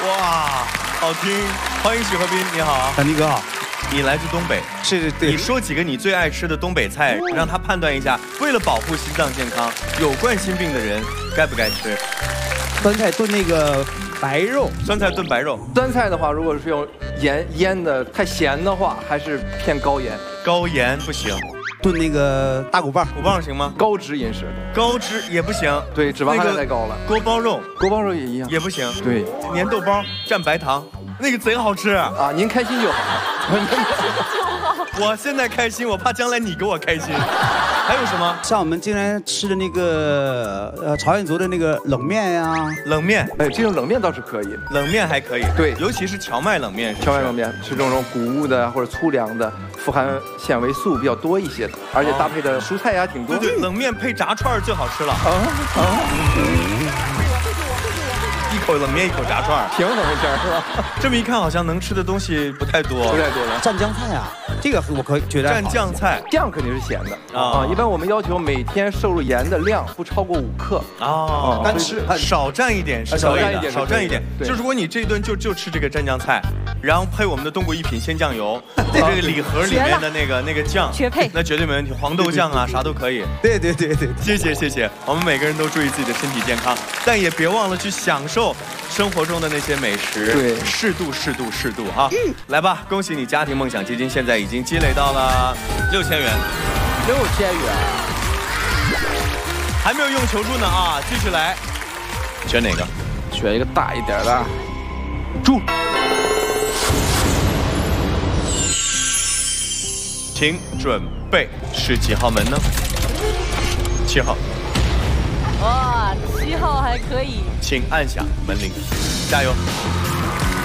哇，好听！欢迎许和斌，你好， 大尼哥好。 你来自东北， 是对。 你说几个你最爱吃的东北菜，让他判断一下，为了保护心脏健康，有冠心病的人该不该吃？ 酸菜炖那个白肉， 酸菜炖白肉。 酸菜的话，如果是用盐腌的，太咸的话，还是偏高盐。 高盐不行。 炖那个大骨棒， 骨棒行吗？ 高脂饮食， 高脂也不行。 对，脂肪含量太高了。 锅包肉， 锅包肉也一样， 也不行。 对， 粘豆包蘸白糖，那个贼好吃啊！您开心就好。 我现在开心，我怕将来你给我开心。还有什么？ 像我们经常吃的那个朝鲜族的那个冷面呀， 冷面， 哎，这种冷面倒是可以， 冷面还可以， 对， 尤其是荞麦冷面， 荞麦冷面是这种谷物的或者粗粮的，富含纤维素比较多一些的，而且搭配的蔬菜呀挺多。 对，冷面配炸串最好吃了。一口冷面，一口炸串， 挺怎么回事是吧？ 这么一看，好像能吃的东西不太多， 不太多了。 蘸酱菜啊，这个我可觉得蘸酱菜， 酱肯定是咸的啊。一般我们要求每天摄入盐的量不超过5克啊， 但是少蘸一点， 少蘸一点， 少蘸一点。就如果你这一顿就吃这个蘸酱菜，然后配我们的东国一品鲜酱油，这个礼盒里面的那个酱， 绝配， 那绝对没问题。黄豆酱啊，啥都可以。 对对对对， 谢谢。我们每个人都注意自己的身体健康，但也别忘了去享受生活中的那些美食。 对， 适度哈。来吧，恭喜你，家庭梦想基金现在已经积累到了6000元。 6000元， 还没有用求助呢啊，继续来。选哪个？ 选一个大一点的。猪。 请准备，是几号门呢？7号。 哇，7号还可以。 请按下门铃，加油。